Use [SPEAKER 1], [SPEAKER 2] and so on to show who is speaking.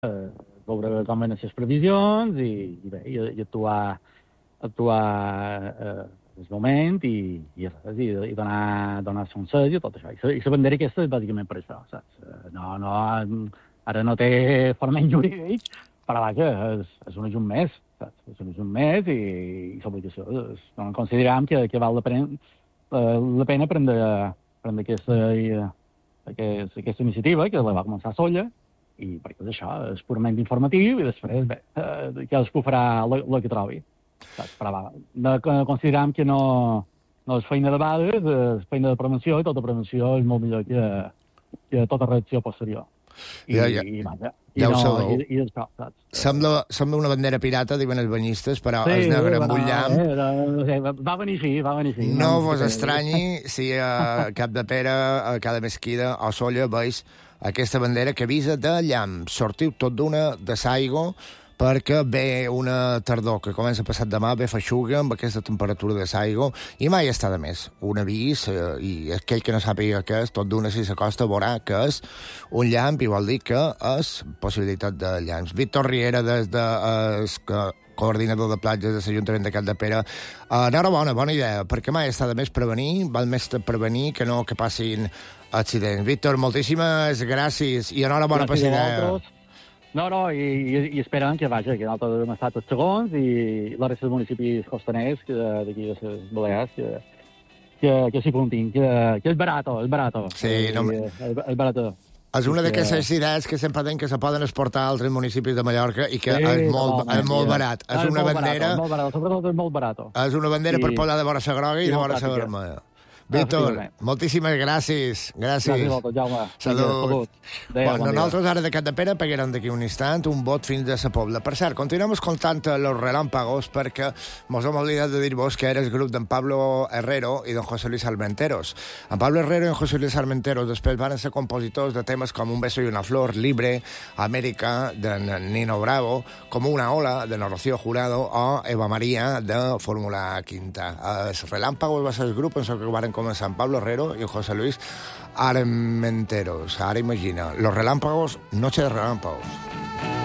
[SPEAKER 1] veure com van les previsions bé, i actuar el moment i donar consell i tot això. I la bandera aquesta és bàsicament per això, saps? Ara no té forment jurídic, però vaja, és un ajunt més, saps? És un ajunt més i l'obligació. Considerem que val la pena prendre aquesta iniciativa, que la va començar sola, i perquè és això, és purament informatiu i després, bé, cadascú farà el que trobi. Saps? Però considerem que no és feina de bades, és feina de prevenció, i tota prevenció és molt millor que tota reacció posterior.
[SPEAKER 2] Ja ho sabeu.
[SPEAKER 1] I això, saps?
[SPEAKER 2] Sembla una bandera pirata, diuen els banyistes, però és negre amb un llamp.
[SPEAKER 1] Va venir així.
[SPEAKER 2] No vos estranyi si a Capdepera, a cada mesquida o Solla veus aquesta bandera que avisa de llamp. Sortiu tot d'una de Saigo, perquè ve una tardor que comença passat demà, ve feixuga amb aquesta temperatura de Saigo, i mai està de més. Un avís, i aquell que no sàpiga què és, tot d'una si s'acosta veurà que és un llamp, i vol dir que és possibilitat de llamps. Víctor Riera, des de coordinador de platges de l'Ajuntament de Capdepera. Enhorabona, bona idea, perquè mai està de més prevenir, val més prevenir que no que passin accidents. Víctor, moltíssimes gràcies i enhorabona per la idea.
[SPEAKER 1] No, i esperen que que nosaltres hem estat els segons i la resta dels municipis costaners d'aquí de les Balears que s'hi puntin, que és barato.
[SPEAKER 2] Sí, no...
[SPEAKER 1] És barato.
[SPEAKER 2] És una d'aquestes idees que sempre diuen que se poden exportar a altres municipis de Mallorca i que és molt barat. És una bandera...
[SPEAKER 1] Molt barat, sobretot és molt barat.
[SPEAKER 2] És una bandera per poder de vora la groga i de vora la vermella. Víctor, moltíssimes gràcies. Gràcies.
[SPEAKER 1] Jaume.
[SPEAKER 2] Salut. Nosaltres ara de Capdepera pegarem d'aquí un instant un vot fins a la Pobla. Per cert, continuem escoltant Los Relámpagos perquè mos hem oblidat de dir-vos que era el grup d'en Pablo Herrero i d'en José Luis Armenteros. En Pablo Herrero i en José Luis Armenteros després van ser compositors de temes com Un beso y una flor, Libre, América, de Nino Bravo, Como una ola, de Rocío Jurado, o Eva María, de Fórmula Quinta. Els Relámpagos va ser el grup en el que van començar en Pablo Herrero i José Luis Armenteros. Ara imagina, Los Relámpagos, Noche de Relámpagos.